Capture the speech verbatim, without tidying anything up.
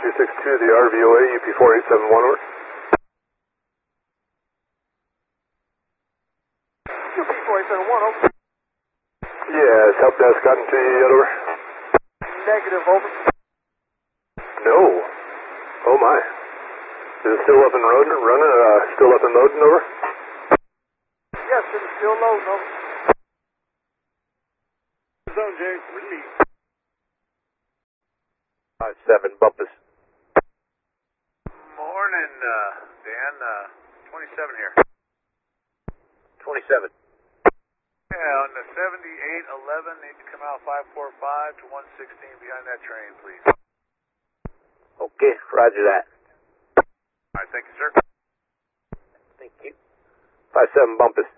two six two, the R V O A, U P four eight seven one, over. U P four eight seven one, over. Yeah, has help desk gotten to you yet, over? Negative, over. No. Oh my. Is it still up and running, running uh, still up and loading, over? Yes, it is still loading, over. Zone J, release. five seven, Bumpus. Morning, uh, Dan. Uh, twenty-seven here. twenty-seven. Yeah, on the seventy-eight eleven, need to come out five four five to one sixteen behind that train, please. Okay, roger that. All right, thank you, sir. Thank you. five seven, Bumpus.